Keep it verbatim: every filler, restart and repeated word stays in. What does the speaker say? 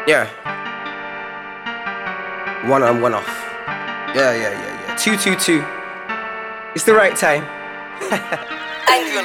Yeah, one on, one off. Yeah, yeah, yeah, yeah. Two, two, two. It's the right time.